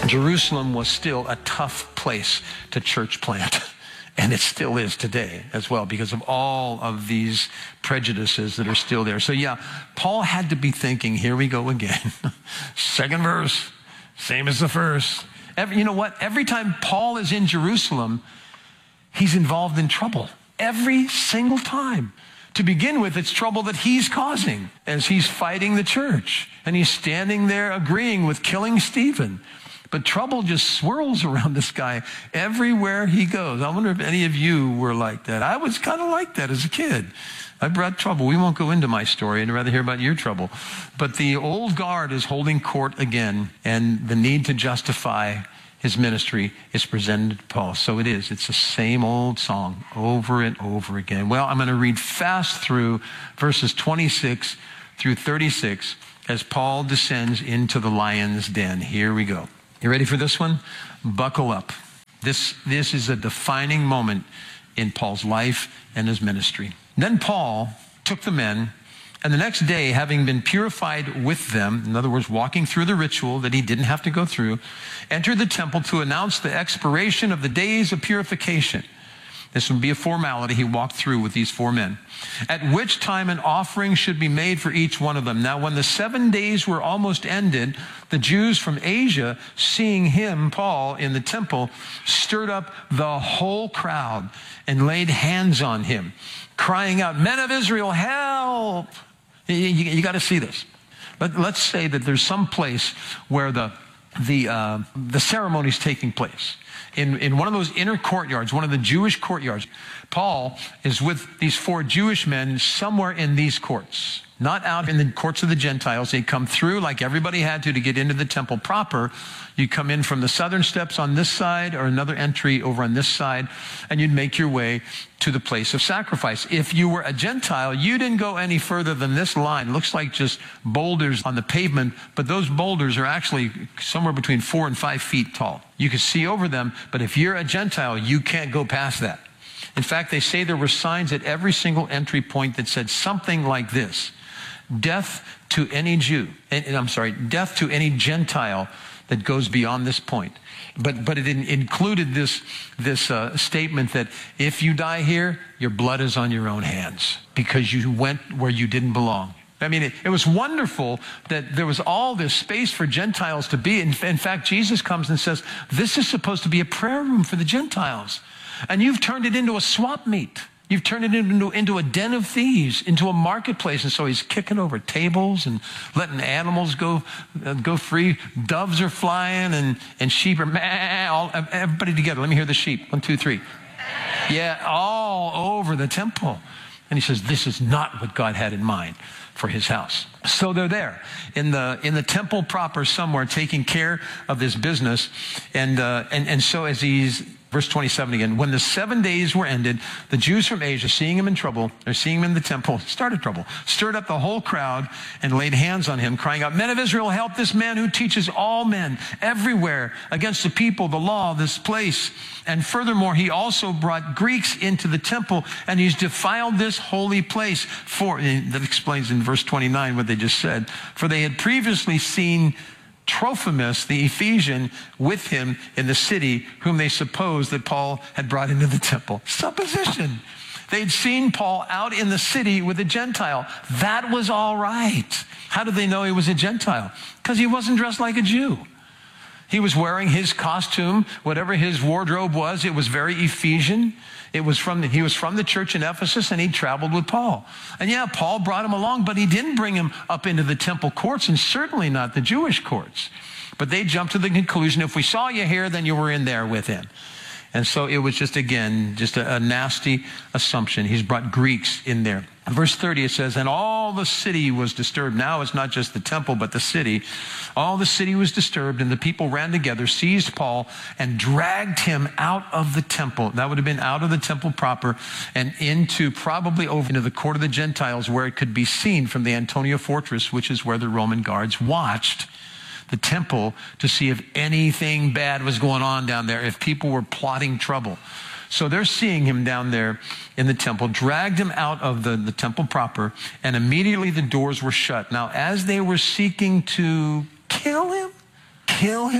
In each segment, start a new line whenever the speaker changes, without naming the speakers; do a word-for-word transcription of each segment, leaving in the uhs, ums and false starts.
Jerusalem was still a tough place to church plant. And it still is today as well because of all of these prejudices that are still there. So yeah, Paul had to be thinking, here we go again. Second verse, same as the first. Every, you know what? Every time Paul is in Jerusalem, he's involved in trouble. Every single time. To begin with, it's trouble that he's causing as he's fighting the church. And he's standing there agreeing with killing Stephen. But trouble just swirls around this guy everywhere he goes. I wonder if any of you were like that. I was kind of like that as a kid. I brought trouble. We won't go into my story. I'd rather hear about your trouble. But the old guard is holding court again, and the need to justify his ministry is presented to Paul. So it is. It's the same old song over and over again. Well, I'm going to read fast through verses twenty-six through thirty-six as Paul descends into the lion's den. Here we go. You ready for this one? Buckle up. This, this is a defining moment in Paul's life and his ministry. Then Paul took the men, and the next day, having been purified with them, in other words, walking through the ritual that he didn't have to go through, entered the temple to announce the expiration of the days of purification. This would be a formality he walked through with these four men, at which time an offering should be made for each one of them. Now, when the seven days were almost ended, the Jews from Asia, seeing him, Paul, in the temple, stirred up the whole crowd and laid hands on him, crying out, "Men of Israel, help!" You, you, you got to see this. But let's say that there's some place where the, the, uh, the ceremony is taking place. In, in one of those inner courtyards, one of the Jewish courtyards, Paul is with these four Jewish men somewhere in these courts, not out in the courts of the Gentiles. They come through like everybody had to to get into the temple proper. You come in from the southern steps on this side or another entry over on this side, and you'd make your way to the place of sacrifice. If you were a Gentile, you didn't go any further than this line. It looks like just boulders on the pavement, but those boulders are actually somewhere between four and five feet tall. You can see over them, but if you're a Gentile, you can't go past that. In fact, they say there were signs at every single entry point that said something like this: death to any Jew, and, and I'm sorry, death to any Gentile that goes beyond this point. But but it in, included this, this uh, statement that if you die here, your blood is on your own hands because you went where you didn't belong. I mean, it, it was wonderful that there was all this space for Gentiles to be. In, in fact, Jesus comes and says, this is supposed to be a prayer room for the Gentiles. And you've turned it into a swap meet. You've turned it into, into a den of thieves, into a marketplace. And so he's kicking over tables and letting animals go uh, go free. Doves are flying and, and sheep are, meh, all, everybody together. Let me hear the sheep. One, two, three. Yeah, all over the temple. And he says, this is not what God had in mind for his house. So they're there in the in the temple proper somewhere taking care of this business. And, uh, and, and so as he's, verse twenty-seven again, when the seven days were ended, the Jews from Asia, seeing him in trouble, or seeing him in the temple, started trouble, stirred up the whole crowd and laid hands on him, crying out, "Men of Israel, help this man who teaches all men everywhere against the people, the law, this place. And furthermore, he also brought Greeks into the temple, and he's defiled this holy place." For, that explains in verse twenty-nine what they just said. For they had previously seen Trophimus, the Ephesian, with him in the city, whom they supposed that Paul had brought into the temple. Supposition. They'd seen Paul out in the city with a Gentile. That was all right. How did they know he was a Gentile? Because he wasn't dressed like a Jew. He was wearing his costume, whatever his wardrobe was. It was very Ephesian. It was from the, he was from the church in Ephesus, and he traveled with Paul. And yeah, Paul brought him along, but he didn't bring him up into the temple courts, and certainly not the Jewish courts. But they jumped to the conclusion, if we saw you here, then you were in there with him. And so it was just, again, just a, a nasty assumption. He's brought Greeks in there. In verse thirty, it says, and all the city was disturbed. Now it's not just the temple, but the city. All the city was disturbed, and the people ran together, seized Paul, and dragged him out of the temple. That would have been out of the temple proper and into, probably over into the court of the Gentiles, where it could be seen from the Antonia fortress, which is where the Roman guards watched the temple to see if anything bad was going on down there, if people were plotting trouble. So they're seeing him down there in the temple, dragged him out of the, the temple proper, and immediately the doors were shut. Now, as they were seeking to kill him, kill him,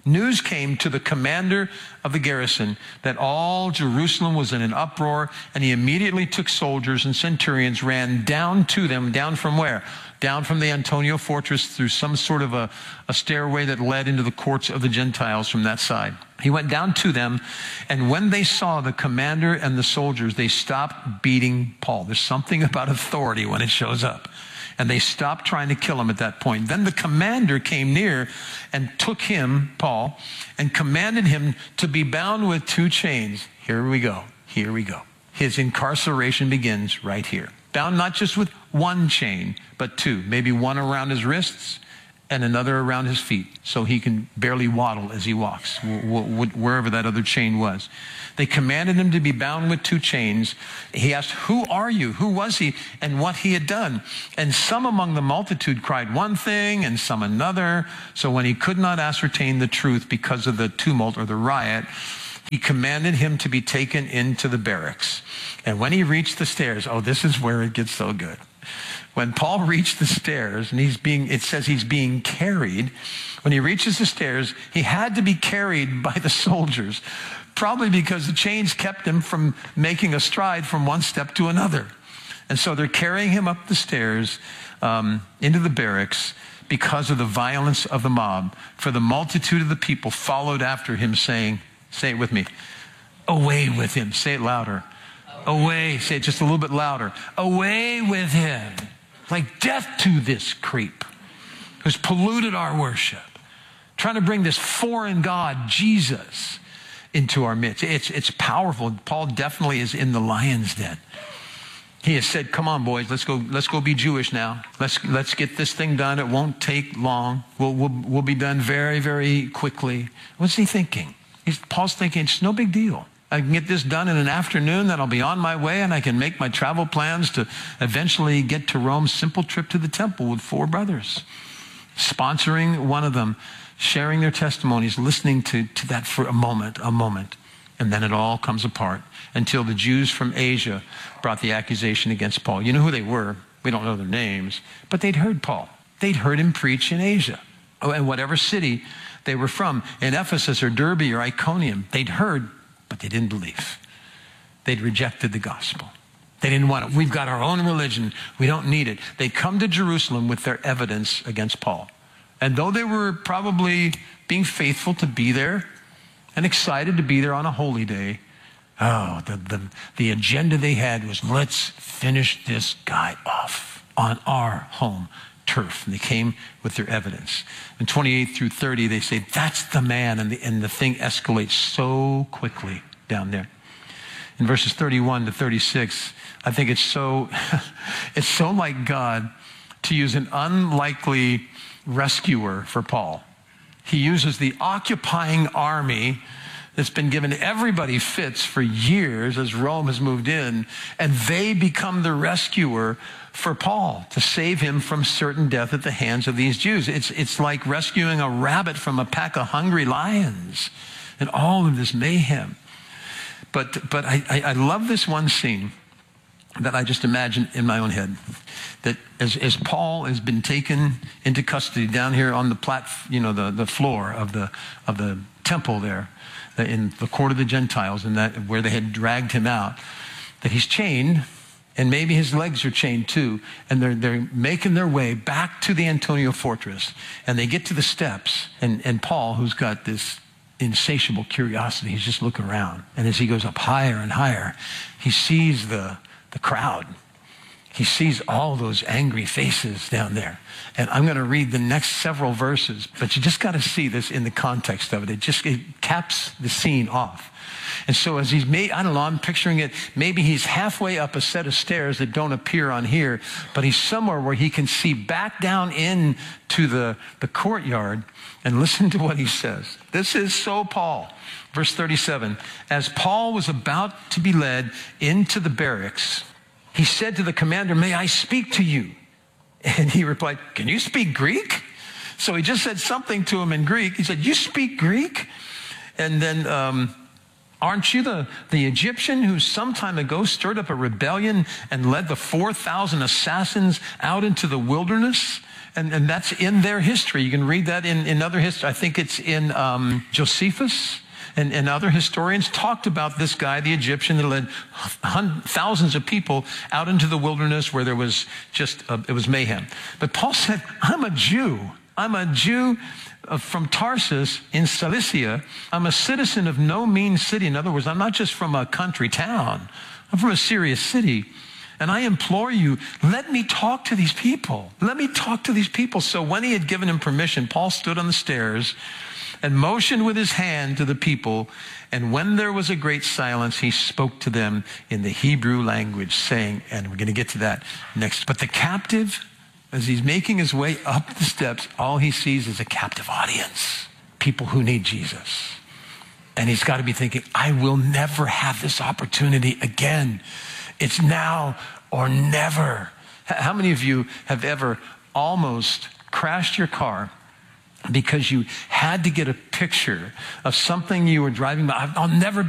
news came to the commander of the garrison that all Jerusalem was in an uproar, and he immediately took soldiers and centurions, ran down to them. Down from where? Down from the Antonia fortress through some sort of a, a stairway that led into the courts of the Gentiles from that side. He went down to them, and when they saw the commander and the soldiers, they stopped beating Paul. There's something about authority when it shows up. And they stopped trying to kill him at that point. Then the commander came near and took him, Paul, and commanded him to be bound with two chains. Here we go. Here we go. His incarceration begins right here. Bound not just with one chain, but two. Maybe one around his wrists and another around his feet, so he can barely waddle as he walks, wherever that other chain was. They commanded him to be bound with two chains. He asked, "Who are you? Who was he?" and what he had done. And some among the multitude cried one thing and some another. So when he could not ascertain the truth because of the tumult or the riot, he commanded him to be taken into the barracks. And when he reached the stairs, oh, this is where it gets so good. When Paul reached the stairs, and he's being, it says he's being carried. When he reaches the stairs, he had to be carried by the soldiers, probably because the chains kept him from making a stride from one step to another. And so they're carrying him up the stairs um, into the barracks because of the violence of the mob. For the multitude of the people followed after him, saying, say it with me, "Away with him." Say it louder. Away. Say it just a little bit louder. Away with him. Like death to this creep who's polluted our worship. Trying to bring this foreign God, Jesus, into our midst. It's, it's powerful. Paul definitely is in the lion's den. He has said, "Come on, boys, let's go, let's go be Jewish now. Let's, let's get this thing done. It won't take long. We'll, we'll, we'll be done very, very quickly." What's he thinking? He's, Paul's thinking, it's no big deal. I can get this done in an afternoon, then I'll be on my way, and I can make my travel plans to eventually get to Rome. Simple trip to the temple with four brothers. Sponsoring one of them, sharing their testimonies, listening to, to that for a moment, a moment. And then it all comes apart until the Jews from Asia brought the accusation against Paul. You know who they were. We don't know their names, but they'd heard Paul. They'd heard him preach in Asia. Oh, and whatever city they were from, in Ephesus or Derbe or Iconium, they'd heard, but they didn't believe. They'd rejected the gospel. They didn't want it. We've got our own religion. We don't need it. They come to Jerusalem with their evidence against Paul. And though they were probably being faithful to be there and excited to be there on a holy day, oh, the, the, the agenda they had was, let's finish this guy off on our home turf. And they came with their evidence. In twenty-eight through thirty, they say, that's the man. And the, and the thing escalates so quickly down there. In verses thirty-one to thirty-six, I think it's so, it's so like God to use an unlikely rescuer for Paul. He uses the occupying army that's been given everybody fits for years as Rome has moved in, and they become the rescuer for Paul to save him from certain death at the hands of these Jews. It's, it's like rescuing a rabbit from a pack of hungry lions and all of this mayhem. But, but I, I, I love this one scene that I just imagine in my own head. That as, as Paul has been taken into custody down here on the plat, you know, the, the floor of the, of the temple there, in the court of the Gentiles, and that where they had dragged him out, that he's chained, and maybe his legs are chained too, and they're, they're making their way back to the Antonia fortress, and they get to the steps, and, and Paul, who's got this insatiable curiosity, he's just looking around, and as he goes up higher and higher, he sees the, the crowd. He sees all those angry faces down there. And I'm going to read the next several verses, but you just got to see this in the context of it. It just it caps the scene off. And so as he's made, I don't know, I'm picturing it, maybe he's halfway up a set of stairs that don't appear on here, but he's somewhere where he can see back down into the, the courtyard, and listen to what he says. This is so Paul. Verse thirty-seven, as Paul was about to be led into the barracks, he said to the commander, "May I speak to you?" And he replied, "Can you speak Greek?" So he just said something to him in Greek. He said, "You speak Greek?" And then, um, aren't you the, the Egyptian who some time ago stirred up a rebellion and led the four thousand assassins out into the wilderness? And, and that's in their history. You can read that in, in other history. I think it's in um, Josephus and, and other historians talked about this guy, the Egyptian, that led thousands of people out into the wilderness where there was just, uh, it was mayhem. But Paul said, I'm a Jew. I'm a Jew from Tarsus in Cilicia. I'm a citizen of no mean city. In other words, I'm not just from a country town. I'm from a serious city. And I implore you, let me talk to these people. Let me talk to these people. So when he had given him permission, Paul stood on the stairs and motioned with his hand to the people. And when there was a great silence, he spoke to them in the Hebrew language, saying, and we're going to get to that next. But the captive, as he's making his way up the steps, all he sees is a captive audience, people who need Jesus. And he's got to be thinking, I will never have this opportunity again. It's now or never. How many of you have ever almost crashed your car because you had to get a picture of something you were driving by? I'll never